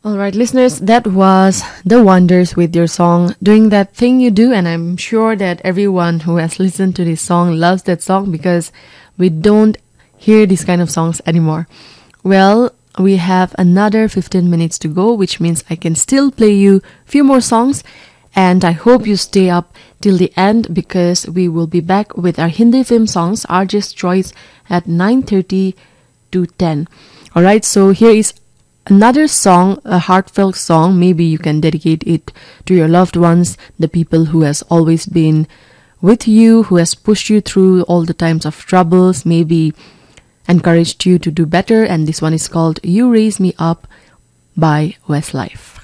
Alright, listeners, that was The Wonders with your song Doing That Thing You Do, and I'm sure that everyone who has listened to this song loves that song because we don't hear these kind of songs anymore. Well, we have another 15 minutes to go, which means I can still play you a few more songs, and I hope you stay up till the end because we will be back with our Hindi film songs, RJ's Choice, at 9:30 to 10. Alright, so here is another song, a heartfelt song. Maybe you can dedicate it to your loved ones, the people who has always been with you, who has pushed you through all the times of troubles, maybe encouraged you to do better. And this one is called You Raise Me Up by Westlife.